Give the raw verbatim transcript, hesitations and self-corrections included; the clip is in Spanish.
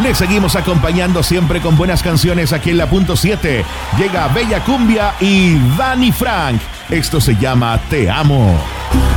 Les seguimos acompañando siempre con buenas canciones aquí en la punto siete. Llega Bella Cumbia y Dani Frank. Esto se llama Te Amo.